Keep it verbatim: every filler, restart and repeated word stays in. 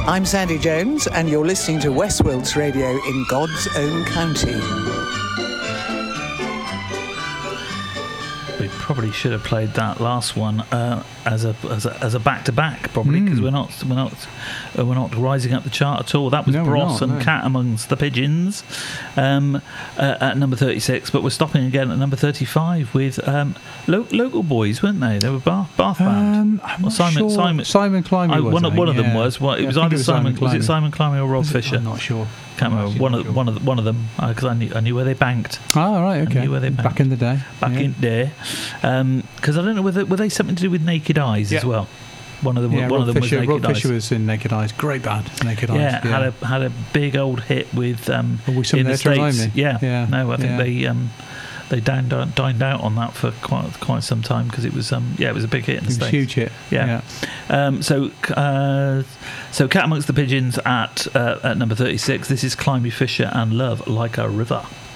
I'm Sandy Jones, and you're listening to West Wilts Radio in God's own county. We probably should have played that last one uh, as a as a as a back to back, probably, because mm. we're not we're not uh, we're not rising up the chart at all. That was no, Bros not, and no. Cat Amongst the Pigeons um, uh, at number thirty-six, but we're stopping again at number thirty-five with um, lo- local boys, weren't they? They were Bath, Bath band. Um, I'm or not Simon, sure. Simon Simon Climby I, was one, I of, one think, of them yeah. was. Well, it yeah, was I think either it was Simon. Simon Was it Simon Climby or Rob was Fisher? It? I'm not sure. Can't remember. Actually, One not of sure. one of the, one of them because uh, I knew I knew where they banked. Oh right, okay. I knew where they banked. Back in the day. Back yeah. in there, because um, I don't know whether were they something to do with Naked Eyes yeah. as well. One of them. Yeah, one Rob of them Fisher, was Naked Rob Eyes. Fisher was in Naked Eyes. Great band, Naked Eyes. Yeah, Yeah, had a had a big old hit with um, Are we some in there the to remind States. me? Yeah, Yeah, no, I think yeah. they um, they dined, dined out on that for quite quite some time because it was um, yeah it was a big hit in the it was States. a huge hit. Yeah. yeah. Um, so uh, so Cat Amongst the Pigeons at uh, at number thirty-six. This is Climby Fisher and Love Like a River.